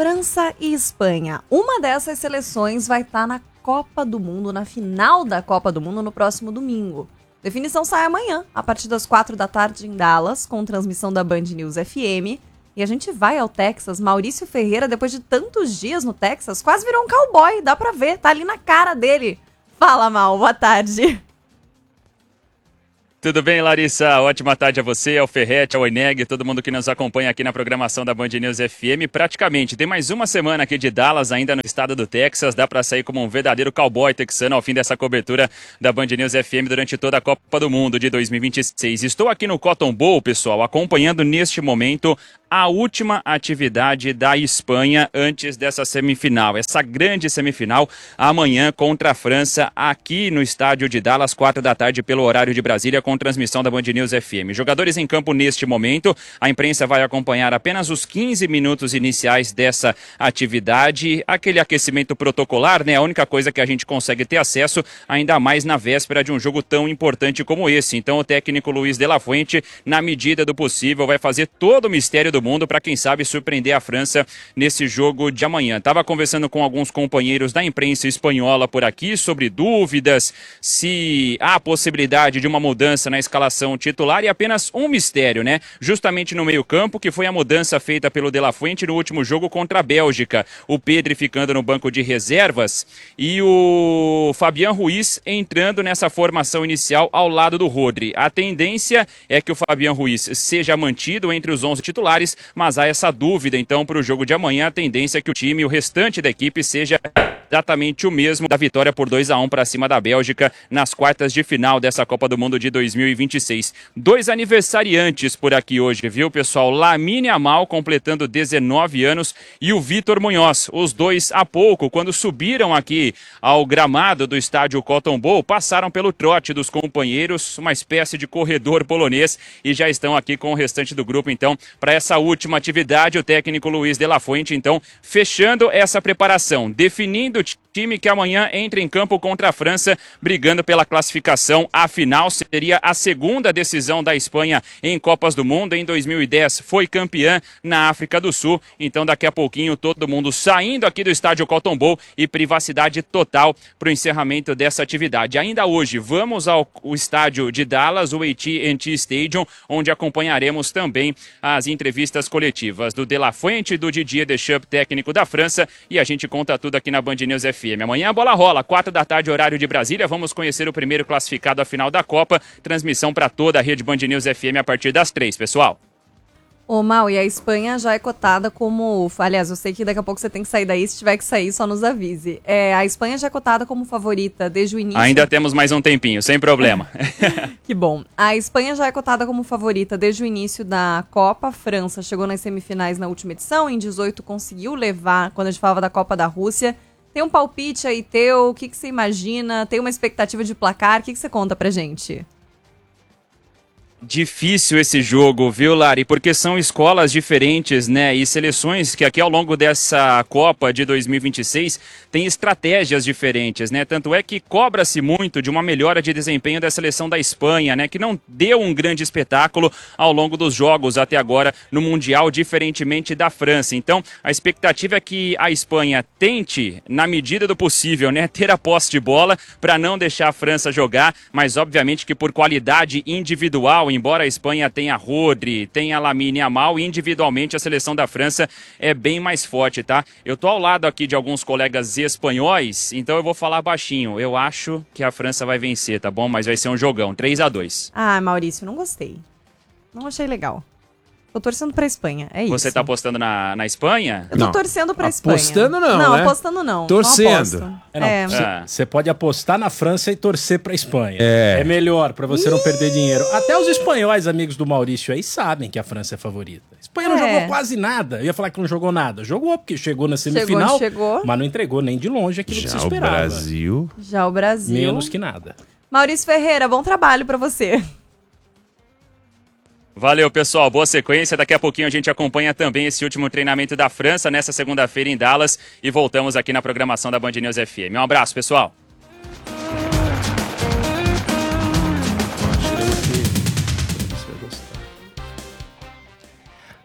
França e Espanha. Uma dessas seleções vai estar na Copa do Mundo, na final da Copa do Mundo, no próximo domingo. Definição sai amanhã, a partir das 4 da tarde em Dallas, com transmissão da Band News FM. E a gente vai ao Texas. Maurício Ferreira, depois de tantos dias no Texas, quase virou um cowboy, dá pra ver, tá ali na cara dele. Fala, Mal, boa tarde. Tudo bem, Larissa? Ótima tarde a você, ao Ferretti, ao Oineg, todo mundo que nos acompanha aqui na programação da Band News FM. Praticamente, tem mais uma semana aqui de Dallas, ainda no estado do Texas. Dá para sair como um verdadeiro cowboy texano ao fim dessa cobertura da Band News FM durante toda a Copa do Mundo de 2026. Estou aqui no Cotton Bowl, pessoal, acompanhando neste momento a última atividade da Espanha antes dessa semifinal. Essa grande semifinal amanhã contra a França aqui no estádio de Dallas, 4 da tarde pelo horário de Brasília, com transmissão da Band News FM. Jogadores em campo neste momento, a imprensa vai acompanhar apenas os 15 minutos iniciais dessa atividade, aquele aquecimento protocolar, né? A única coisa que a gente consegue ter acesso, ainda mais na véspera de um jogo tão importante como esse. Então o técnico Luiz de la Fuente, na medida do possível, vai fazer todo o mistério do mundo para, quem sabe, surpreender a França nesse jogo de amanhã. Estava conversando com alguns companheiros da imprensa espanhola por aqui sobre dúvidas, se há possibilidade de uma mudança na escalação titular, e apenas um mistério, né? Justamente no meio-campo, que foi a mudança feita pelo De La Fuente no último jogo contra a Bélgica. O Pedri ficando no banco de reservas e o Fabián Ruiz entrando nessa formação inicial ao lado do Rodri. A tendência é que o Fabián Ruiz seja mantido entre os 11 titulares, mas há essa dúvida, então, para o jogo de amanhã. A tendência é que o time, o restante da equipe, seja exatamente o mesmo da vitória por 2-1 para cima da Bélgica nas quartas de final dessa Copa do Mundo de 2026. Dois aniversariantes por aqui hoje, viu, pessoal? Lamine Yamal completando 19 anos e o Vitor Munhoz. Os dois há pouco, quando subiram aqui ao gramado do estádio Cotton Bowl, passaram pelo trote dos companheiros, uma espécie de corredor polonês, e já estão aqui com o restante do grupo, então, para essa última atividade. O técnico Luiz de la Fuente, então, fechando essa preparação, definindo o time que amanhã entra em campo contra a França, brigando pela classificação. A final seria a segunda decisão da Espanha em Copas do Mundo. Em 2010 foi campeã na África do Sul. Então daqui a pouquinho todo mundo saindo aqui do estádio Cotton Bowl e privacidade total para o encerramento dessa atividade. Ainda hoje vamos ao estádio de Dallas, o AT&T Stadium, onde acompanharemos também as entrevistas coletivas do De La Fuente e do Didier Deschamps, técnico da França, e a gente conta tudo aqui na Band News FM. Amanhã a bola rola, 4 da tarde, horário de Brasília. Vamos conhecer o primeiro classificado à final da Copa. Transmissão para toda a rede Band News FM a partir das 3, pessoal. Ô, Mal, e a Espanha já é cotada como... Aliás, eu sei que daqui a pouco você tem que sair daí. Se tiver que sair, só nos avise. A Espanha já é cotada como favorita desde o início... Ainda temos mais um tempinho, sem problema. Que bom. A Espanha já é cotada como favorita desde o início da Copa. A França chegou nas semifinais na última edição. Em 18 conseguiu levar, quando a gente falava da Copa da Rússia. Tem um palpite aí teu? O que você imagina? Tem uma expectativa de placar? O que você conta pra gente? Difícil esse jogo, viu, Lari? Porque são escolas diferentes, né? E seleções que aqui ao longo dessa Copa de 2026 têm estratégias diferentes, né? Tanto é que cobra-se muito de uma melhora de desempenho da seleção da Espanha, né? Que não deu um grande espetáculo ao longo dos jogos até agora no Mundial, diferentemente da França. Então, a expectativa é que a Espanha tente, na medida do possível, né? Ter a posse de bola para não deixar a França jogar, mas obviamente que por qualidade individual, embora a Espanha tenha Rodri, tenha Lamine Yamal, individualmente a seleção da França é bem mais forte, tá? Eu tô ao lado aqui de alguns colegas espanhóis, então eu vou falar baixinho. Eu acho que a França vai vencer, tá bom? Mas vai ser um jogão, 3-2. Ah, Maurício, não gostei. Não achei legal. Tô torcendo pra Espanha, é isso. Você tá apostando na Espanha? Eu tô torcendo pra Espanha. Apostando não, Não, né? apostando não. Torcendo. Você pode apostar na França e torcer pra Espanha. É melhor, pra você não perder dinheiro. Até os espanhóis, amigos do Maurício aí, sabem que a França é favorita. A Espanha não jogou quase nada. Eu ia falar que não jogou nada. Jogou, porque chegou na semifinal, chegou. mas não entregou nem de longe aquilo que se esperava. Já o Brasil. Menos que nada. Maurício Ferreira, bom trabalho pra você. Valeu, pessoal. Boa sequência. Daqui a pouquinho a gente acompanha também esse último treinamento da França nessa segunda-feira em Dallas e voltamos aqui na programação da Band News FM. Um abraço, pessoal.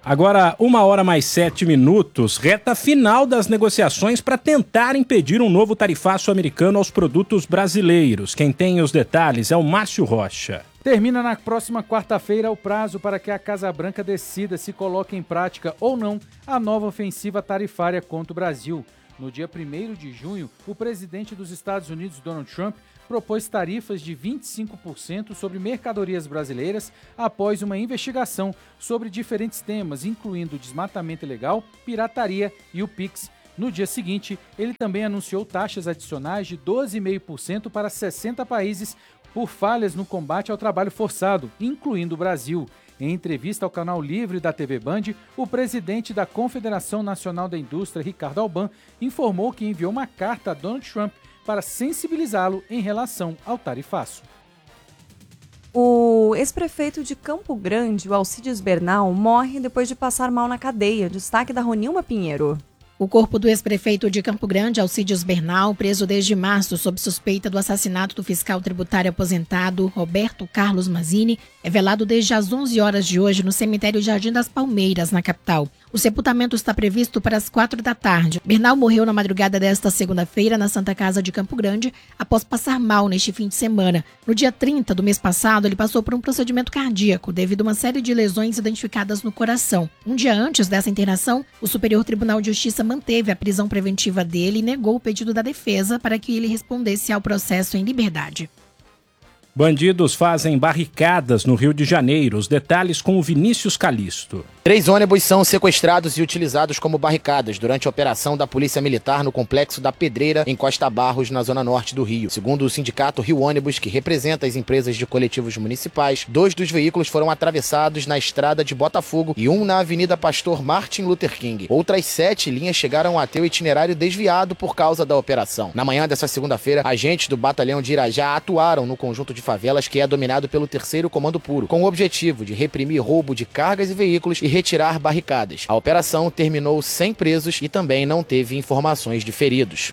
Agora, 1h mais 7, reta final das negociações para tentar impedir um novo tarifaço americano aos produtos brasileiros. Quem tem os detalhes é o Márcio Rocha. Termina na próxima quarta-feira o prazo para que a Casa Branca decida se coloca em prática ou não a nova ofensiva tarifária contra o Brasil. No dia 1º de junho, o presidente dos Estados Unidos, Donald Trump, propôs tarifas de 25% sobre mercadorias brasileiras após uma investigação sobre diferentes temas, incluindo desmatamento ilegal, pirataria e o Pix. No dia seguinte, ele também anunciou taxas adicionais de 12,5% para 60 países por falhas no combate ao trabalho forçado, incluindo o Brasil. Em entrevista ao canal Livre da TV Band, o presidente da Confederação Nacional da Indústria, Ricardo Alban, informou que enviou uma carta a Donald Trump para sensibilizá-lo em relação ao tarifaço. O ex-prefeito de Campo Grande, o Alcides Bernal, morre depois de passar mal na cadeia. Destaque da Ronilma Pinheiro. O corpo do ex-prefeito de Campo Grande, Alcides Bernal, preso desde março sob suspeita do assassinato do fiscal tributário aposentado Roberto Carlos Mazzini, é velado desde as 11 horas de hoje no cemitério Jardim das Palmeiras, na capital. O sepultamento está previsto para as 4 da tarde. Bernal morreu na madrugada desta segunda-feira na Santa Casa de Campo Grande, após passar mal neste fim de semana. No dia 30 do mês passado, ele passou por um procedimento cardíaco, devido a uma série de lesões identificadas no coração. Um dia antes dessa internação, o Superior Tribunal de Justiça manteve a prisão preventiva dele e negou o pedido da defesa para que ele respondesse ao processo em liberdade. Bandidos fazem barricadas no Rio de Janeiro. Os detalhes com o Vinícius Calisto. 3 ônibus são sequestrados e utilizados como barricadas durante a operação da Polícia Militar no Complexo da Pedreira, em Costa Barros, na zona norte do Rio. Segundo o sindicato Rio Ônibus, que representa as empresas de coletivos municipais, 2 dos veículos foram atravessados na estrada de Botafogo e 1 na Avenida Pastor Martin Luther King. Outras 7 linhas chegaram a ter o itinerário desviado por causa da operação. Na manhã dessa segunda-feira, agentes do Batalhão de Irajá atuaram no conjunto de favelas que é dominado pelo 3º Comando Puro, com o objetivo de reprimir roubo de cargas e veículos e retirar barricadas. A operação terminou sem presos e também não teve informações de feridos.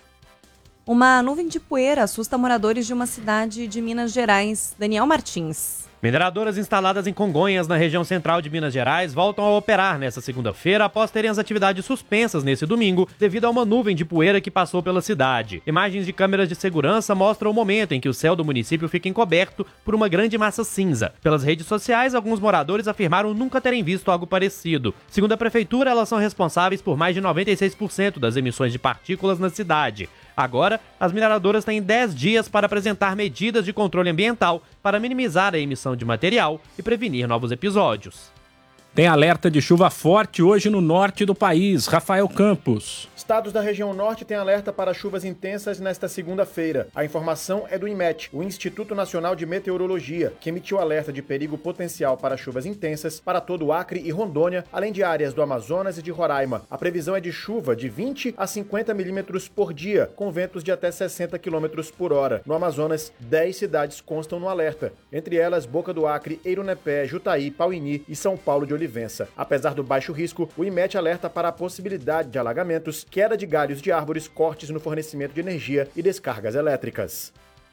Uma nuvem de poeira assusta moradores de uma cidade de Minas Gerais. Daniel Martins. Mineradoras instaladas em Congonhas, na região central de Minas Gerais, voltam a operar nesta segunda-feira após terem as atividades suspensas nesse domingo devido a uma nuvem de poeira que passou pela cidade. Imagens de câmeras de segurança mostram o momento em que o céu do município fica encoberto por uma grande massa cinza. Pelas redes sociais, alguns moradores afirmaram nunca terem visto algo parecido. Segundo a prefeitura, elas são responsáveis por mais de 96% das emissões de partículas na cidade. Agora, as mineradoras têm 10 dias para apresentar medidas de controle ambiental para minimizar a emissão de material e prevenir novos episódios. Tem alerta de chuva forte hoje no norte do país. Rafael Campos. Estados da região norte têm alerta para chuvas intensas nesta segunda-feira. A informação é do INMET, o Instituto Nacional de Meteorologia, que emitiu alerta de perigo potencial para chuvas intensas para todo o Acre e Rondônia, além de áreas do Amazonas e de Roraima. A previsão é de chuva de 20 a 50 milímetros por dia, com ventos de até 60 quilômetros por hora. No Amazonas, 10 cidades constam no alerta, entre elas Boca do Acre, Eirunepé, Jutaí, Pauini e São Paulo de Olivença. Apesar do baixo risco, o INMET alerta para a possibilidade de alagamentos, queda de galhos de árvores, cortes no fornecimento de energia e descargas elétricas.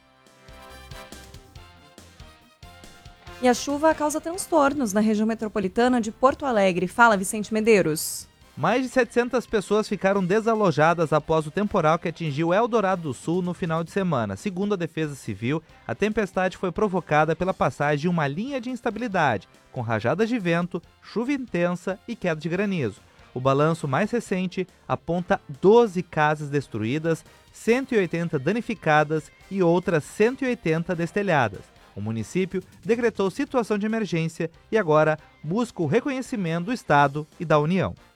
E a chuva causa transtornos na região metropolitana de Porto Alegre. Fala, Vicente Medeiros. Mais de 700 pessoas ficaram desalojadas após o temporal que atingiu Eldorado do Sul no final de semana. Segundo a Defesa Civil, a tempestade foi provocada pela passagem de uma linha de instabilidade, com rajadas de vento, chuva intensa e queda de granizo. O balanço mais recente aponta 12 casas destruídas, 180 danificadas e outras 180 destelhadas. O município decretou situação de emergência e agora busca o reconhecimento do Estado e da União.